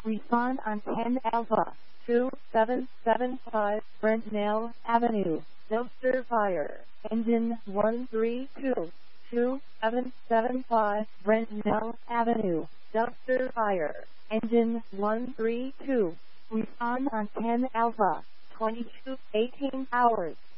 Respond on 10 Alpha 2775 Brentnell Avenue. Dumpster fire. Engine 132. 2775 Brentnell Avenue. Dumpster fire. Engine 132. Respond on 10 Alpha 2218 hours.